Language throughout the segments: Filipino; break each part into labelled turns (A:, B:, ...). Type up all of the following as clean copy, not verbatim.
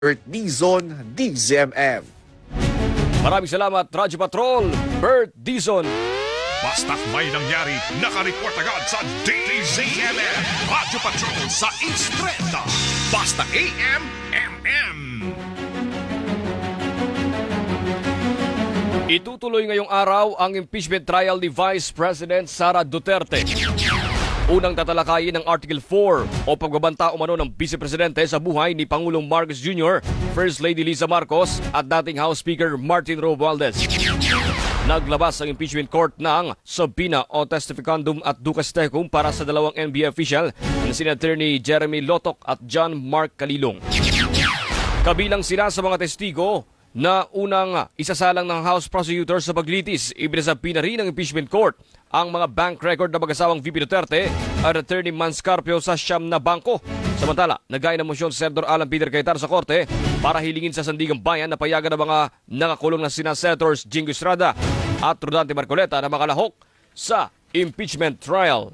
A: Bert Dizon, DZMM.
B: Maraming salamat, Radyo Patrol, Bert Dizon.
C: Basta't may nangyari, nakareport agad sa DZMM. Radyo Patrol sa Instrenta. Basta AM, MM.
B: Itutuloy ngayong araw ang impeachment trial ni Vice President Sara Duterte. Unang tatalakayin ng Article 4 o pagbabanta umano ng Vice Presidente sa buhay ni Pangulong Marcos Jr., First Lady Liza Marcos at dating House Speaker Martin Romualdez. Naglabas ang impeachment court ng subpoena o testificandum at duces tecum para sa dalawang NBI official na sina Attorney Jeremy Lotok at John Mark Calilong. Kabilang sila sa mga testigo na unang isasalang ng House Prosecutor sa paglitis. Ibinasabina rin ng impeachment court ang mga bank record na mag-asawang VP Duterte at Attorney Manscarpio sa siyam na bangko. Samantala, nagaya ng motion si Senator Alan Peter Cayetano sa korte para hilingin sa Sandigang Bayan na payagan ng mga nakakulong na sina Senators Jingo Estrada at Rodante Marcoleta na makalahok sa impeachment trial.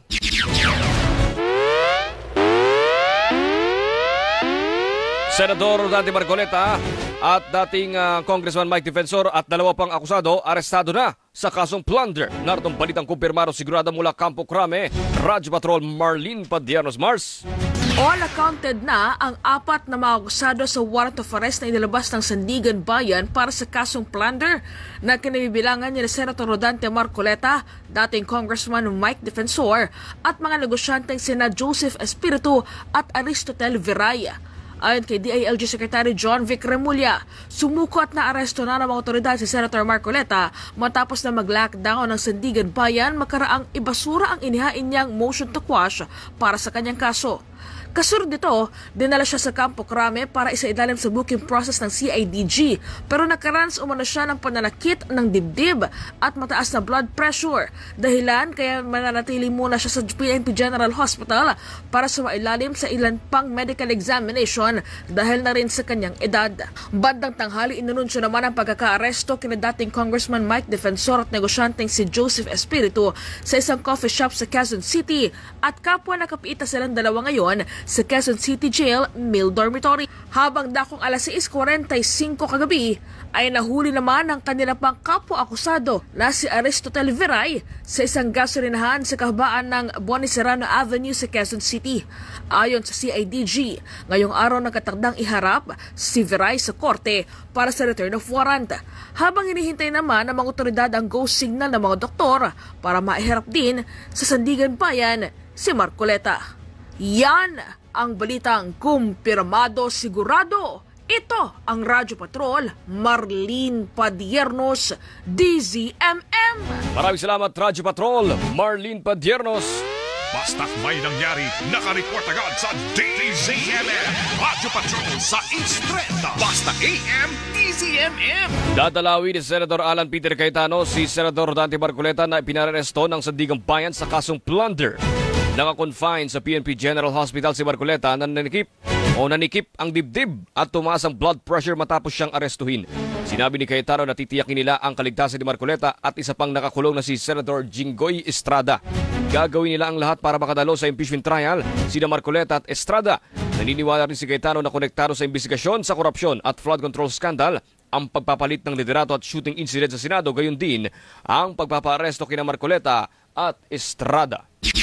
B: Senador Rodante Marcoleta at dating Congressman Mike Defensor at dalawa pang akusado arestado na sa kasong plunder. Naritong balitang kumpirmado sigurado mula Campo Crame, Radyo Patrol Marlene Padiernos Mars.
D: All accounted na ang apat na mga akusado sa warrant of arrest na inilabas ng Sandigan Bayan para sa kasong plunder na kinabibilangan ni Senator Rodante Marcoleta, dating Congressman Mike Defensor at mga negosyanteng sina Joseph Espiritu at Aristotel Viraya. Ayon kay DILG Secretary John Vic Remulla, sumuko at naaresto na ng mga otoridad si Senator Marcoleta matapos na mag-lockdown ng Sandigan Bayan makaraang ibasura ang inihain niyang motion to quash para sa kanyang kaso. Kasunod nito, dinala siya sa Campo Crame para isailalim sa booking process ng CIDG pero nakarans umano siya ng pananakit ng dibdib at mataas na blood pressure. Dahilan kaya mananatili muna siya sa PNP General Hospital para sumailalim sa ilan pang medical examination dahil na rin sa kanyang edad. Bandang tanghali, inununsyo naman ang pagkaka-aresto kina dating Congressman Mike Defensor at negosyanteng si Joseph Espiritu sa isang coffee shop sa Quezon City at kapwa nakapiita silang dalawa ngayon sa Quezon City Jail Male Dormitory. Habang dakong alas 6:45 kagabi ay nahuli naman ang kanila pang kapwa-akusado na si Aristotel Viray sa isang gasolinahan sa kahabaan ng Boniserrano Avenue sa Quezon City. Ayon sa CIDG, ngayong araw nagkatagdang iharap si Viray sa korte para sa return of warrant. Habang hinihintay naman ng mga otoridad ang go signal ng mga doktor para maiharap din sa Sandigan Bayan si Marcoleta. Yan ang balitang kumpirmado sigurado. Ito ang Radyo Patrol, Marlene Padiernos, DZMM.
B: Maraming salamat, Radyo Patrol, Marlene Padiernos.
C: Basta't may nangyari, nakareport agad sa DZMM. Radyo Patrol sa Instrenta. Basta AM, DZMM.
B: Dadalawin ni Senator Alan Peter Cayetano si Senador Rodante Marcoleta na ipinaresto ng Sandigang Bayan sa kasong plunder. Naka-confine sa PNP General Hospital si Marcoleta na nanikip ang dibdib at tumaas ang blood pressure matapos siyang arestuhin. Sinabi ni Cayetano na titiyakin nila ang kaligtasan ni Marcoleta at isa pang nakakulong na si Senator Jinggoy Estrada. Gagawin nila ang lahat para makadalo sa impeachment trial sina Marcoleta at Estrada. Naniniwala rin si Cayetano na konektado sa investigasyon sa korupsyon at flood control scandal ang pagpapalit ng liderato at shooting incident sa Senado, gayon din ang pagpapaaresto kina Marcoleta at Estrada.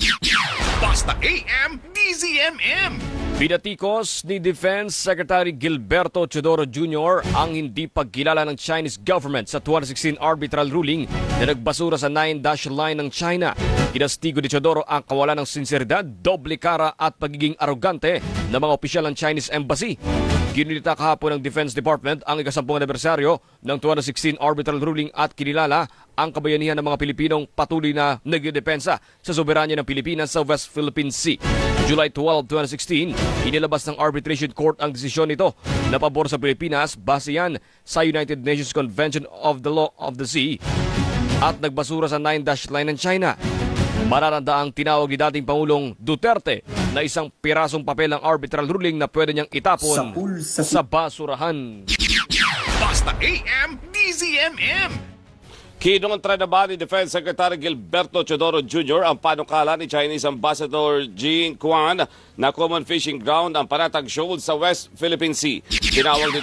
C: Basta AM, DZMM.
B: Pinatikos ni Defense Secretary Gilberto Teodoro Jr. ang hindi pagkilala ng Chinese government sa 2016 arbitral ruling na nagbasura sa 9-dash line ng China. Kinastigo ni Teodoro ang kawalan ng sinseridad, doble kara at pagiging arogante ng mga opisyal ng Chinese Embassy. Ginilita kahapon ng Defense Department ang ikasampung anibersaryo ng 2016 arbitral ruling at kinilala ang kabayanihan ng mga Pilipinong patuloy na nagdedepensa sa soberanya ng Pilipinas sa West Philippine Sea. July 12, 2016, inilabas ng Arbitration Court ang desisyon nito na pabor sa Pilipinas base yan sa United Nations Convention of the Law of the Sea at nagbasura sa 9-dash line ng China. Manananda ang tinawag ni dating Pangulong Duterte na isang pirasong papel ng arbitral ruling na pwede niyang itapon sa basurahan.
C: Basta AM, DZMM.
E: Kinontra naman ni Defense Secretary Gilberto Teodoro Jr. ang panukala ni Chinese Ambassador Jing Quan na common fishing ground ang Panatag Shoal sa West Philippine Sea. Tinawag